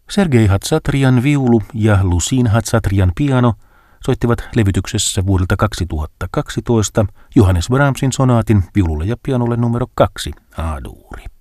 Sergei Hatsatrian viulu ja Lucien Hatsatrian piano soittivat levytyksessä vuodelta 2012 Johannes Brahmsin sonaatin viululle ja pianolle numero 2 A-duuri.